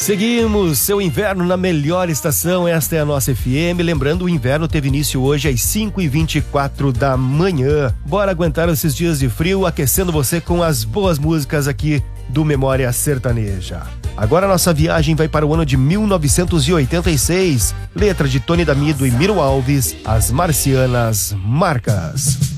Seguimos, seu inverno na melhor estação, esta é a nossa FM. Lembrando, o inverno teve início hoje às 5h24 da manhã. Bora aguentar esses dias de frio, aquecendo você com as boas músicas aqui do Memória Sertaneja. Agora nossa viagem vai para o ano de 1986. Letra de Tony D'Amido e Miro Alves, As Marcianas Marcas.